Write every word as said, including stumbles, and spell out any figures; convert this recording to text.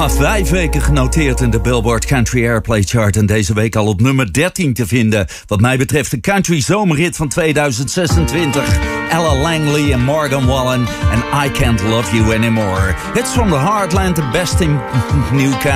Vijf weken genoteerd in de Billboard Country Airplay Chart. En deze week al op nummer dertien te vinden. Wat mij betreft de country zomerhit van tweeduizend zesentwintig. Ella Langley en Morgan Wallen. En I Can't Love You Anymore. Hits from the Heartland, the best in new country.